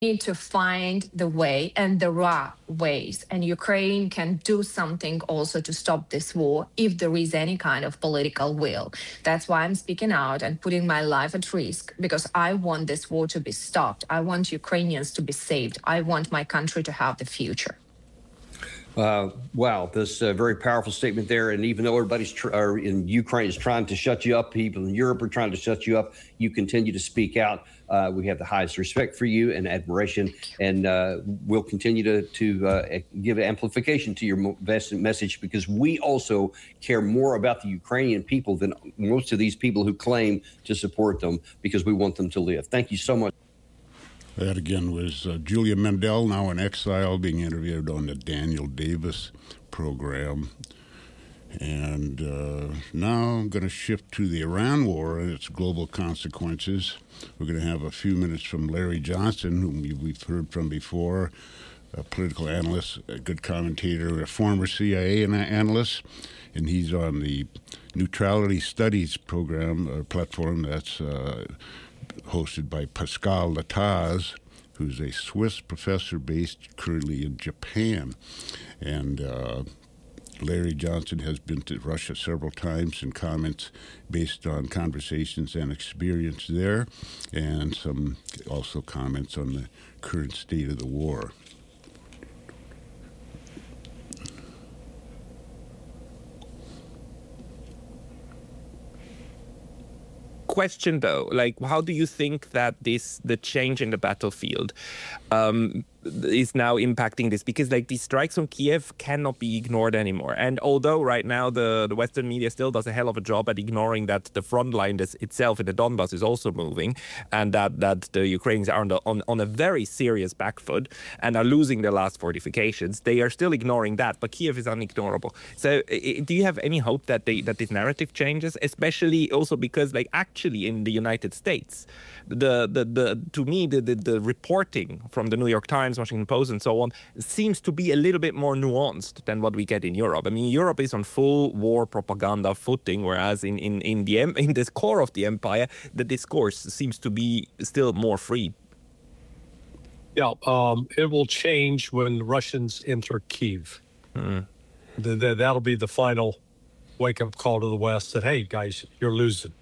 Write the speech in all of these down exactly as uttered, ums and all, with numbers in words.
need to find the way, and there are ways, and Ukraine can do something also to stop this war if there is any kind of political will. That's why I'm speaking out and putting my life at risk, because I want this war to be stopped. I want Ukrainians to be saved. I want my country to have the future. Uh, wow, this uh, very powerful statement there. And even though everybody's tr- or in Ukraine is trying to shut you up, people in Europe are trying to shut you up, you continue to speak out. Uh, we have the highest respect for you and admiration, and uh, we'll continue to, to uh, give amplification to your message, because we also care more about the Ukrainian people than most of these people who claim to support them, because we want them to live. Thank you so much. That again was uh, Julia Mendel, now in exile, being interviewed on the Daniel Davis program. And uh, now I'm going to shift to the Iran war and its global consequences. We're going to have a few minutes from Larry Johnson, whom we've heard from before, a political analyst, a good commentator, a former C I A analyst, and he's on the Neutrality Studies program, or platform that's uh, hosted by Pascal Lataz, who's a Swiss professor based currently in Japan. And uh, Larry Johnson has been to Russia several times and comments based on conversations and experience there, and some also comments on the current state of the war. Question though, like, how do you think that this the change in the battlefield um, is now impacting this? Because like these strikes on Kiev cannot be ignored anymore. And although right now the, the Western media still does a hell of a job at ignoring that the front line is, itself in the Donbas is also moving, and that, that the Ukrainians are on, the, on, on a very serious back foot and are losing their last fortifications, they are still ignoring that. But Kiev is unignorable. So do you have any hope that they, that this narrative changes, especially also because like actually in the United States, the the, the to me the, the the reporting from the New York Times, Washington Post, and so on seems to be a little bit more nuanced than what we get in Europe. I mean, Europe is on full war propaganda footing, whereas in in in the in the core of the empire, the discourse seems to be still more free. Yeah, um, it will change when the Russians enter Kyiv. Mm. The, the, that'll be the final wake-up call to the West that, hey, guys, you're losing.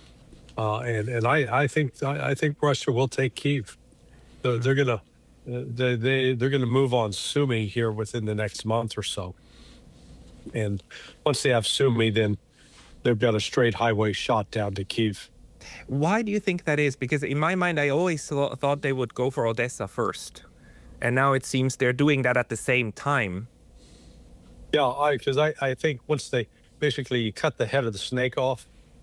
Uh, and and I, I think I, I think Russia will take Kyiv. They're, they're gonna uh, they they they're gonna move on Sumy here within the next month or so. And once they have Sumy, then they've got a straight highway shot down to Kyiv. Why do you think that is? Because in my mind, I always thought they would go for Odessa first, and now it seems they're doing that at the same time. Yeah, I because I, I think once they basically cut the head of the snake off,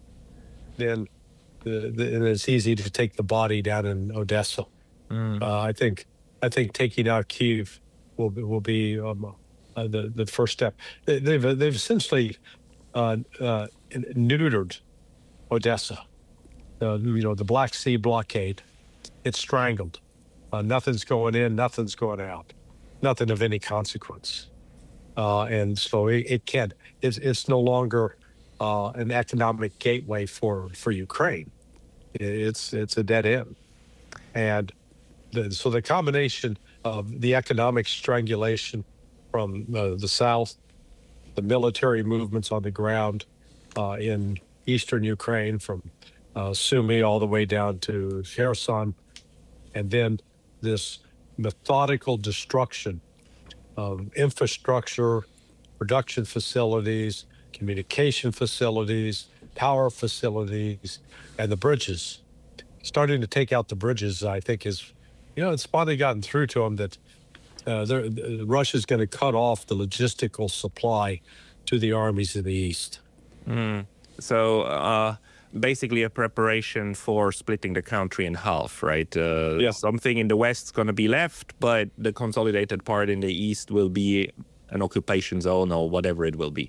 then the, the, it's easy to take the body down in Odessa. Mm. Uh, I think I think taking out Kyiv will be, will be um, uh, the the first step. They, they've they've essentially uh, uh, neutered Odessa. Uh, you know, the Black Sea blockade, it's strangled. Uh, nothing's going in, nothing's going out, nothing of any consequence. Uh, and so it, it can't, it's, it's no longer uh, an economic gateway for, for Ukraine. It's it's a dead end. And the, so the combination of the economic strangulation from uh, the south, the military movements on the ground uh, in eastern Ukraine from Uh, Sumy all the way down to Kherson, and then this methodical destruction of infrastructure, production facilities, communication facilities, power facilities, and the bridges. Starting to take out the bridges, I think, is, you know, it's finally gotten through to them that uh, Russia's going to cut off the logistical supply to the armies in the east. Mm. So, uh... basically a preparation for splitting the country in half, right? Uh, yeah. Something in the west is going to be left, but the consolidated part in the east will be an occupation zone or whatever it will be.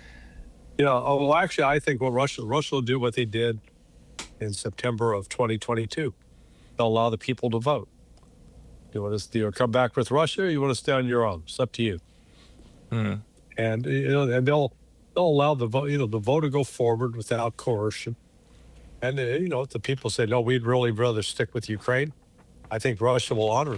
Yeah, oh, well, actually, I think what Russia, Russia will do what they did in September of twenty twenty-two. They'll allow the people to vote. You want to you come back with Russia, or you want to stay on your own? It's up to you. Mm. And you know, and they'll they'll allow the vote, you know, the vote to go forward without coercion. And, uh, you know, if the people say, no, we'd really rather stick with Ukraine, I think Russia will honor